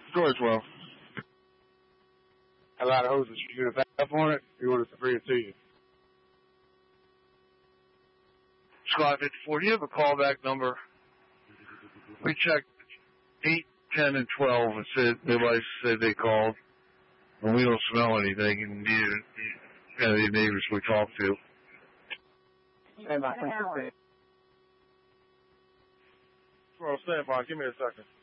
Score 12. A lot of hoses. You get a tap on it, you want us to bring it to you. Squad 54, do you have a callback number? We checked 8, 10, and 12 and said their wife said they called, and we don't smell anything, and the neighbors we talked to. Stand by. Well, stand by. Give me a second.